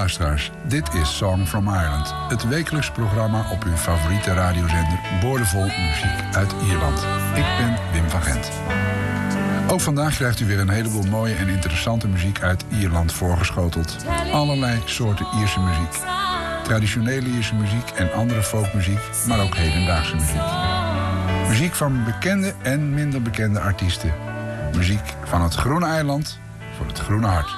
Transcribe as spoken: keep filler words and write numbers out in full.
luisteraars, dit is Song from Ireland. Het wekelijks programma op uw favoriete radiozender, boordevol muziek uit Ierland. Ik ben Wim van Gent. Ook vandaag krijgt u weer een heleboel mooie en interessante muziek uit Ierland voorgeschoteld. Allerlei soorten Ierse muziek. Traditionele Ierse muziek en andere folkmuziek, maar ook hedendaagse muziek. Muziek van bekende en minder bekende artiesten. Muziek van het Groene Eiland voor het Groene Hart.